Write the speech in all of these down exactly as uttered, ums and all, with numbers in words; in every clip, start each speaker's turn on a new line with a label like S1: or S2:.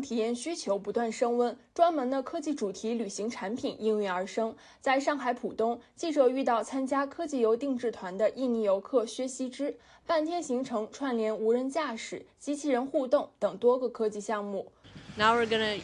S1: 体验需求不断升温，专门的科技主题旅行产品应运而生。在上海浦东，记者遇到参加科技游定制团的印尼游客薛希之，半天行程串联无人驾驶、机器人互动等多个科技项目。
S2: Now we're gonna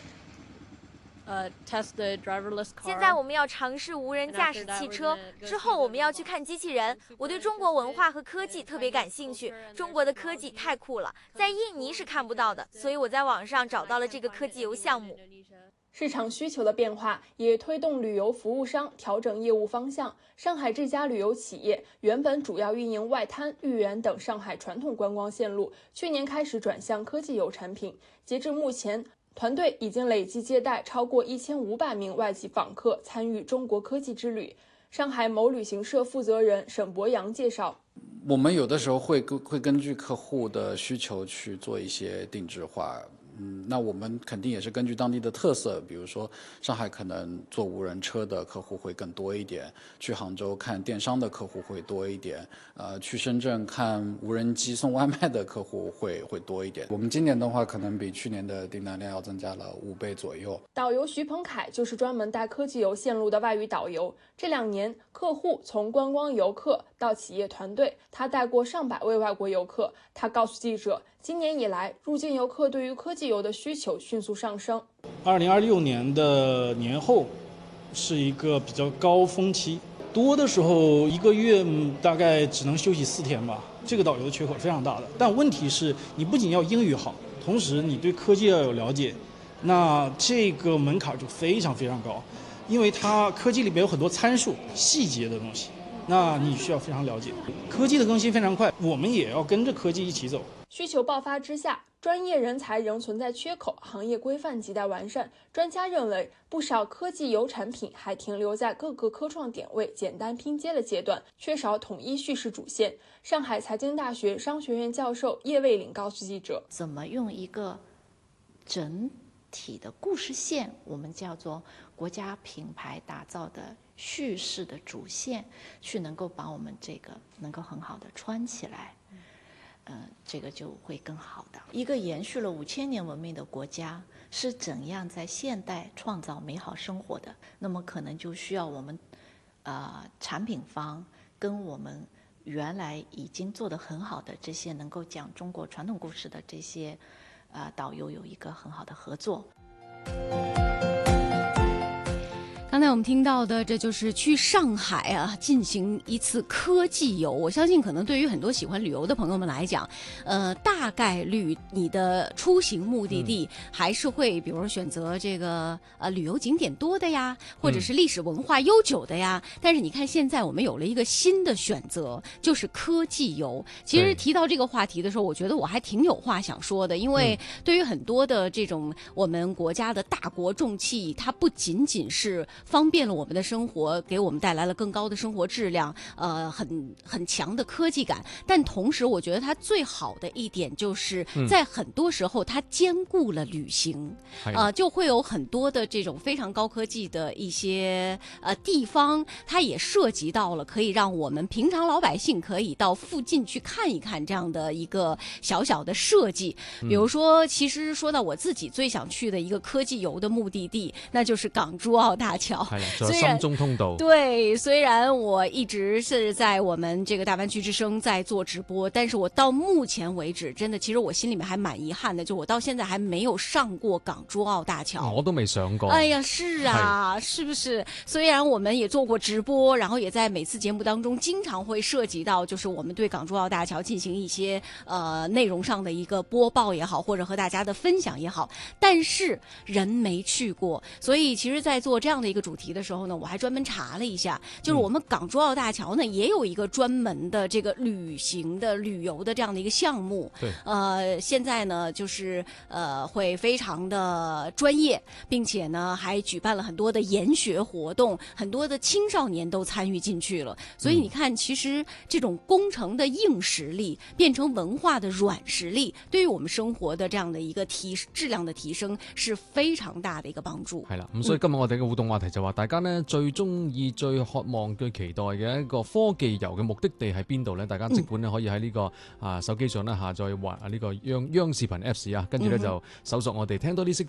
S2: Uh, test the driverless car.
S3: 现在我们要尝试无人驾驶汽车，之后我们要去看机器人。我对中国文化和科技特别感兴趣，中国的科技太酷了，在印尼是看不到的，所以我在网上找到了这个科技游项目。
S1: 市场需求的变化也推动旅游服务商调整业务方向。上海这家旅游企业原本主要运营外滩、豫园等上海传统观光线路，去年开始转向科技游产品。截至目前，团队已经累计接待超过一千五百名外籍访客参与中国科技之旅。上海某旅行社负责人沈博阳介绍，
S4: 我们有的时候会会根据客户的需求去做一些定制化。嗯，那我们肯定也是根据当地的特色，比如说上海可能做无人车的客户会更多一点，去杭州看电商的客户会多一点，呃，去深圳看无人机送外卖的客户会会多一点。我们今年的话，可能比去年的订单量要增加了五倍左右。
S1: 导游徐鹏凯就是专门带科技游线路的外语导游，这两年客户从观光游客到企业团队，他带过上百位外国游客。他告诉记者，今年以来，入境游客对于科技游的需求迅速上升。
S5: 二零二六年的年后是一个比较高峰期，多的时候一个月大概只能休息四天吧。这个导游的缺口是非常大的。但问题是你不仅要英语好，同时你对科技要有了解，那这个门槛就非常非常高，因为它科技里边有很多参数、细节的东西。那你需要非常了解，科技的更新非常快，我们也要跟着科技一起走。
S1: 需求爆发之下，专业人才仍存在缺口，行业规范亟待完善。专家认为，不少科技游产品还停留在各个科创点位简单拼接的阶段，缺少统一叙事主线。上海财经大学商学院教授叶卫领告诉记者，
S6: 怎么用一个整体的故事线，我们叫做国家品牌打造的叙事的主线，去能够把我们这个能够很好的穿起来，呃，这个就会更好的。一个延续了五千年文明的国家是怎样在现代创造美好生活的，那么可能就需要我们呃产品方跟我们原来已经做得很好的这些能够讲中国传统故事的这些呃导游有一个很好的合作。
S7: 刚才我们听到的，这就是去上海啊进行一次科技游。我相信，可能对于很多喜欢旅游的朋友们来讲，呃，大概率你的出行目的地还是会，比如说选择这个呃旅游景点多的呀，或者是历史文化悠久的呀。嗯、但是你看，现在我们有了一个新的选择，就是科技游。其实提到这个话题的时候，我觉得我还挺有话想说的，因为对于很多的这种我们国家的大国重器，它不仅仅是方便了我们的生活，给我们带来了更高的生活质量，呃，很很强的科技感。但同时，我觉得它最好的一点就是在很多时候它兼顾了旅行，嗯、呃，就会有很多的这种非常高科技的一些呃地方，它也涉及到了可以让我们平常老百姓可以到附近去看一看这样的一个小小的设计。比如说，其实说到我自己最想去的一个科技游的目的地，那就是港珠澳大桥。
S8: 係啦，仲有深中通道。
S7: 對，雖然我一直是在我們這個大灣區之聲在做直播，但是我到目前為止，真的其實我心裡面還蠻遺憾的，就我到現在還沒有上過港珠澳大橋。
S8: 我都未上過。
S7: 哎呀，是啊，是不是？雖然我們也做過直播，然後也在每次節目當中經常會涉及到，就是我們對港珠澳大橋進行一些呃內容上的一個播報也好，或者和大家的分享也好，但是人沒去過，所以其實在做這樣的一個主題的時候呢，我還專門查了一下，就是我們港珠澳大橋呢、嗯、也有一個專門的這個旅行的旅遊的這樣的一個項目。
S8: 對，
S7: 呃，現在呢就是呃會非常的專業，並且呢還舉辦了很多的研學活動，很多的青少年都參與進去了。所以你看，其實這種工程的硬實力變成文化的軟實力，對於我們生活的這樣的一個提質量的提升是非常大的一個幫助。
S8: 係啦，咁所以今日我哋嘅互動話題就話，大家呢最中意、最渴望、最期待嘅一個科技遊嘅目的地係邊度呢？大家即管呢可以喺呢、這個啊手機上呢下載或呢個央央視頻 Apps 啊，跟住呢就搜索我哋聽多啲識多。